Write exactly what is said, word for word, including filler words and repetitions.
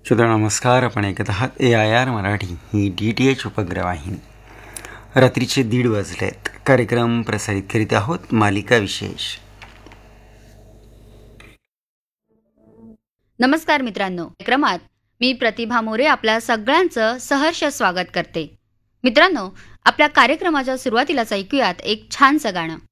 श्रोता नमस्कार. आपण ऐकत आहात ए I R Marathi he D T H उपग्रहवाहिनी. रात्रीचे दीड वाजलेत. कार्यक्रम प्रसारित करीत आहोत मालिका विशेष. नमस्कार मित्रांनो, कार्यक्रमात मी प्रतिभा मोरे आपल्या सगळ्यांचं सहर्ष स्वागत करते. मित्रांनो, आपल्या कार्यक्रमाच्या सुरुवातीलाच ऐकूयात एक छानसं गाणं.